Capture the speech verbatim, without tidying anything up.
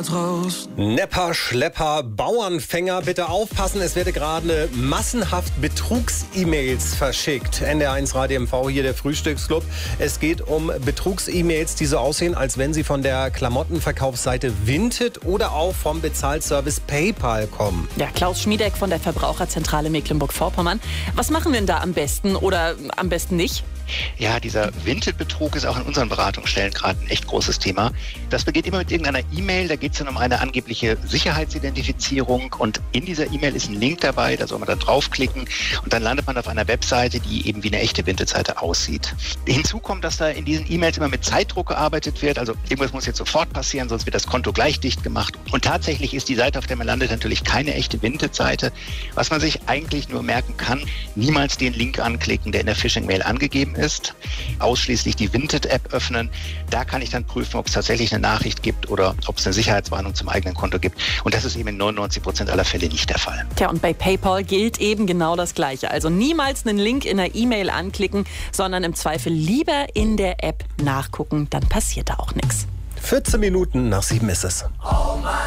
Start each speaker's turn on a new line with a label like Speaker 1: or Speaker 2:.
Speaker 1: Trost.
Speaker 2: Nepper, Schlepper, Bauernfänger, bitte aufpassen, es werden gerade massenhaft Betrugs-E-Mails verschickt. N D R eins Radio M V, hier der Frühstücksclub. Es geht um Betrugs-E-Mails, die so aussehen, als wenn sie von der Klamottenverkaufsseite Vinted oder auch vom Bezahlservice PayPal kommen.
Speaker 3: Ja, Klaus Schmiedeck von der Verbraucherzentrale Mecklenburg-Vorpommern. Was machen wir denn da am besten oder am besten nicht?
Speaker 4: Ja, dieser Vinted-Betrug ist auch in unseren Beratungsstellen gerade ein echt großes Thema. Das beginnt immer mit irgendeiner E-Mail, da geht es dann um eine angebliche Sicherheitsidentifizierung und in dieser E-Mail ist ein Link dabei, da soll man dann draufklicken und dann landet man auf einer Webseite, die eben wie eine echte Vinted-Seite aussieht. Hinzu kommt, dass da in diesen E-Mails immer mit Zeitdruck gearbeitet wird, also irgendwas muss jetzt sofort passieren, sonst wird das Konto gleich dicht gemacht. Und tatsächlich ist die Seite, auf der man landet, natürlich keine echte Vinted-Seite. Was man sich eigentlich nur merken kann, niemals den Link anklicken, der in der Phishing-Mail angegeben ist. Ausschließlich die Vinted-App öffnen. Da kann ich dann prüfen, ob es tatsächlich eine Nachricht gibt oder ob es eine Sicherheitswarnung zum eigenen Konto gibt. Und das ist eben in neunundneunzig Prozent aller Fälle nicht der Fall.
Speaker 3: Tja, und bei PayPal gilt eben genau das Gleiche. Also niemals einen Link in der E-Mail anklicken, sondern im Zweifel lieber in der App nachgucken. Dann passiert da auch nichts.
Speaker 2: vierzehn Minuten nach sieben ist es.